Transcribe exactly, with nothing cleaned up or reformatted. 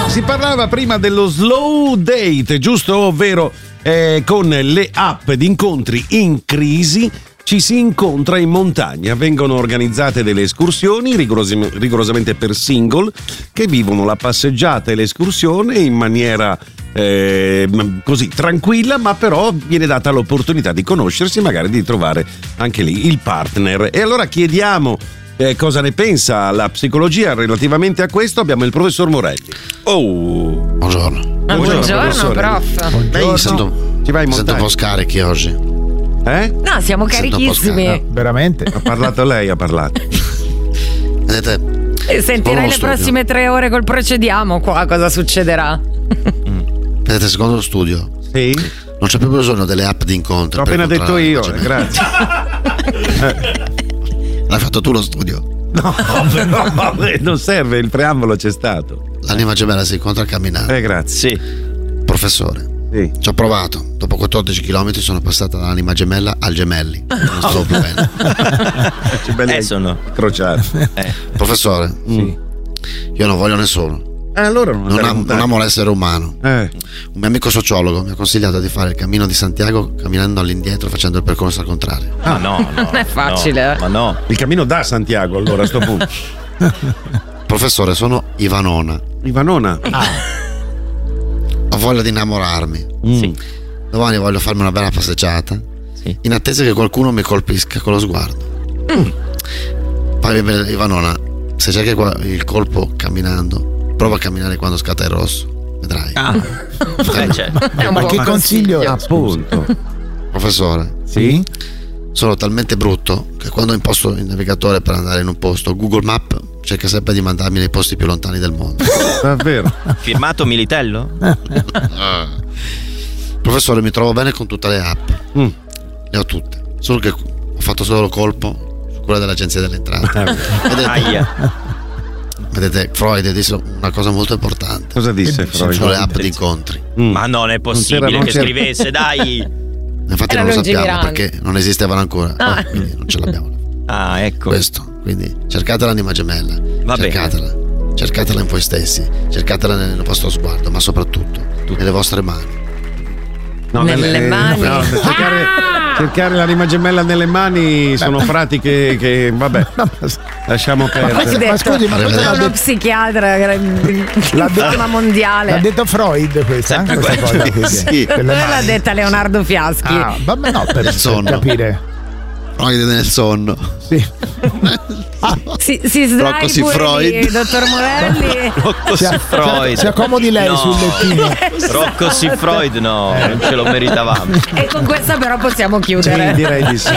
Si parlava prima dello slow date, giusto? Ovvero eh, con le app di incontri in crisi ci si incontra in montagna, vengono organizzate delle escursioni rigorosi- rigorosamente per single che vivono la passeggiata e l'escursione in maniera eh, così tranquilla, ma però viene data l'opportunità di conoscersi e magari di trovare anche lì il partner. E allora chiediamo eh, cosa ne pensa la psicologia relativamente a questo. Abbiamo il professor Morelli. Oh, buongiorno. Ah, buongiorno, buongiorno prof. Lei sento, ci vai in sento montagna? un po' scarichi oggi. Eh? No, siamo carichissimi. No, veramente? Ha parlato lei, ha parlato. Vedete? E sentirai le studio. prossime tre ore col procediamo qua, cosa succederà? Vedete, secondo lo studio, sì? Non c'è più bisogno delle app di incontro. L'ho appena detto io, cioè, grazie. L'hai fatto tu lo studio? No, però non serve, il preambolo c'è stato. L'anima gemella si incontra a camminare. Eh, grazie. Sì. Professore, sì. Ci ho provato. Dopo quattordici chilometri sono passata dall'anima gemella al gemelli. Non stavo più bene. Eh, sono crociati. Eh. Professore, sì. Io non voglio nessuno. Eh, allora non, non, am- non amo l'essere umano. Eh. Un mio amico sociologo mi ha consigliato di fare il cammino di Santiago camminando all'indietro facendo il percorso al contrario. Ah, no, no. Non è facile. No, ma no. Il cammino da Santiago, allora, a sto punto. Professore, sono Ivanona. Ivanona? Ah. Ho voglia di innamorarmi. Sì. Domani voglio farmi una bella passeggiata. Sì. In attesa che qualcuno mi colpisca con lo sguardo. Mm. Poi Ivanona, se cerchi qua il colpo camminando, prova a camminare quando scatta il rosso. Vedrai. Ah. Eh, cioè. Ma, ma che consiglio è? Appunto. Professore. Sì? Sono talmente brutto che quando imposto il navigatore per andare in un posto, Google Maps cerca sempre di mandarmi nei posti più lontani del mondo. Davvero? Firmato Militello? Professore, mi trovo bene con tutte le app. Mm. Le ho tutte. Solo che ho fatto solo il colpo su quella dell'Agenzia delle Entrate. Vedete? Vedete, Freud disse una cosa molto importante. Cosa disse Freud? Sulle app di incontri. Mm. Ma non è possibile non c'era, non che c'era. scrivesse, dai! Infatti Era non lo sappiamo lungimirante. perché non esistevano ancora. Ah. Quindi non ce l'abbiamo. Ah, ecco. Questo. Quindi cercate l'anima gemella. Va bene. cercatela. Cercatela in voi stessi. Cercatela nel vostro sguardo, ma soprattutto nelle vostre mani. No, Nelle mani. no, cercare, Ah! cercare l'anima gemella nelle mani sono pratiche che, vabbè, lasciamo perdere. Ma scusi, ma cosa È l'ha uno detto? psichiatra la detto- mondiale. L'ha detto Freud questa, eh, questa cosa, quindi, Sì. per le Quella l'ha mani. detta Leonardo Fiaschi. Ah, vabbè, no, per, Nel per sonno. capire. Freud nel sonno. Sì. Si, si sdrai Rocco si pure Freud. lì, dottor Morelli. Rocco Si, si Freud. si accomodi lei No. sul lettino. Rocco si Freud, no, non ce lo meritavamo. E con questa però possiamo Sì, chiudere. direi di sì.